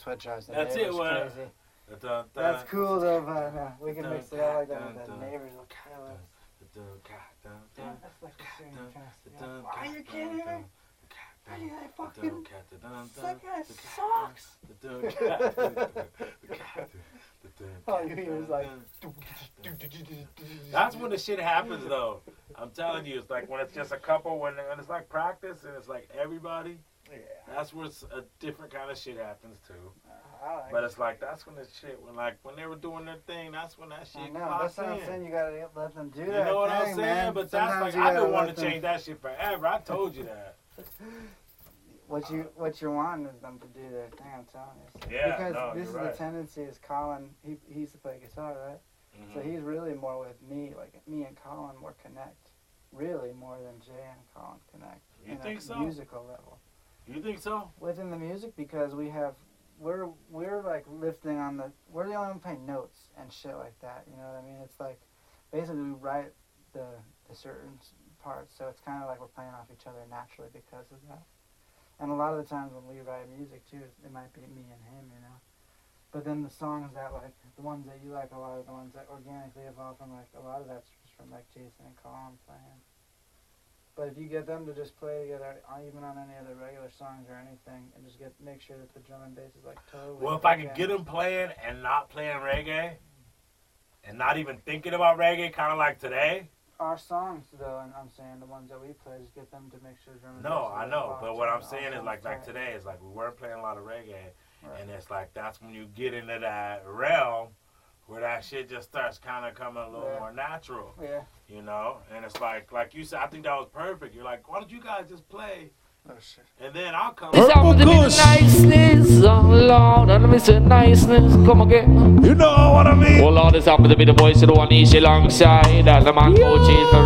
what drives the That's neighbors it, what? crazy. That's cool though, but no, we can mix it up like that with the neighbors will kill us. Damn, that's like the shooting chest. Why are you kidding me? Hey, that fucking that guy sucks. All you hear is like. That's when the shit happens, though. I'm telling you, it's like when it's just a couple, when it's like practice and it's like everybody. Yeah. That's where a different kind of shit happens too. Like but it's like that's when the shit when they were doing their thing. That's when that shit. That's what I'm saying. You gotta let them do that. You know what I'm saying? Man. But that's like I've been wanting to change that shit forever. I told you that. What you're wanting is them to do their thing. I'm telling you. Yeah. Because this is right. the tendency. Is Colin? He used to play guitar, right? Mm-hmm. So he's really more with me. Like me and Colin more connect. Really more than Jay and Colin connect. You think so? Musical level. You think so? Within the music, because we're like lifting on we're the only one playing notes and shit like that. You know what I mean? It's like basically we write the certain parts, so it's kind of like we're playing off each other naturally because of that. And a lot of the times when we write music too, it might be me and him, you know. But then the songs that like the ones that you like a lot are the ones that organically evolve from like a lot of that's just from like Jason and Colin playing. But if you get them to just play together, even on any other regular songs or anything, and just make sure that the drum and bass is like totally. Well, if I could get them playing and not playing reggae, and not even thinking about reggae, kind of like today. Our songs, though, and I'm saying the ones that we play, just get them to make sure drum and bass. No, I know, but what I'm saying is like today is like we weren't playing a lot of reggae, right. And it's like that's when you get into that realm. Where that shit just starts kind of coming a little more natural. Yeah. You know? And it's like you said, I think that was perfect. You're like, why don't you guys just play? Oh, shit. And then I'll come. It's up to be niceness, oh Lord, and Mr. Niceness, come again. You know what I mean? Oh Lord, it's up to be the voice of the one easy alongside, and the man coaches.